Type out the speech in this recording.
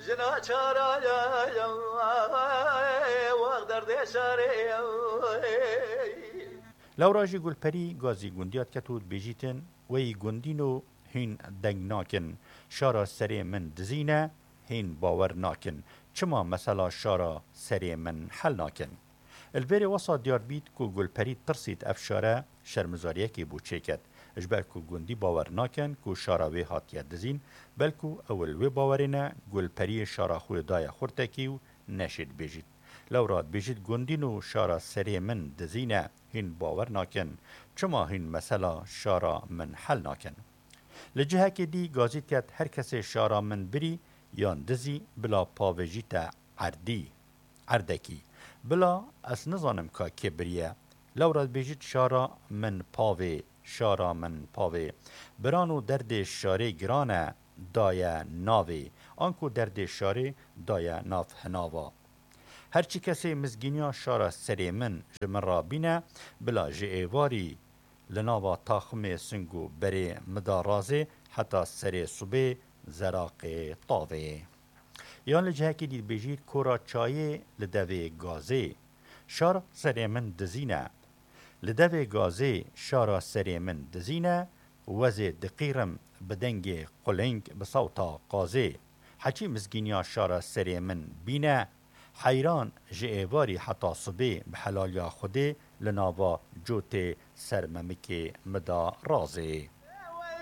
جنا چارا یا وقت درد شاری لوراجی گلپری گازی گندیات کتود بیجیتن وی گندینو هین دنگ ناکن شارا سری من دزینه هین باور ناکن چما مثلا شارا سری من حل ناکن البری وصا دیار بیت کو گلپری ترسید افشاره شرمزاریه کی بو چیکت اجبر کو گندی باور ناکن کو شارا وی هاتیه دزین بلکو اول وی باورینه گلپری شارا خوی دای خورتکیو نشید بیجید لوراد بیجید گندینو شارا سری من دزینه هین باور ناکن چما هین مثلا شارا من حل ناکن لجهه که دی گازید کت هر کسی شارا من بری یان دزی بلا پاوجیتا عردکی بلا اس نظانم که کبریه لوراد بیجید شارا من پاوه برانو درد شاره گرانه دایه ناوه آنکو درد شاره دایه ناف هناوا هرچی کسی مزگینیا شارا سری من جمن را بینه بلا جئیواری لناوا تاخم سنگو بری مدارازه حتی سری صبح زراق طاوه یان لجهه که دید بجید کورا چایه لدوه گازه شارا سری من دزینه لدوه گازه شارا سری من دزینه وزه دقیرم بدنگ قلنگ بصوتا قازه حچی مزگینیا شارا سری من بینه حیران جئیواری حتی صبح بحلالیا خوده لناوا جوت سرممک مدا رازه